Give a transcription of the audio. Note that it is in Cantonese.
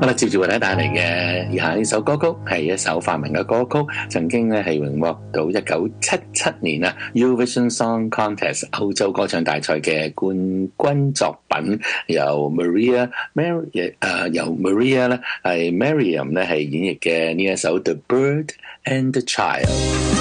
好啦，接住為大家帶嚟嘅以下呢首歌曲係一首法文嘅歌曲，曾經咧係榮獲到1977年啊 Eurovision Song Contest 歐洲歌唱大賽嘅冠軍作品，由 Maria 咧係 Miriam 咧係演繹嘅呢一首 The Bird and the Child。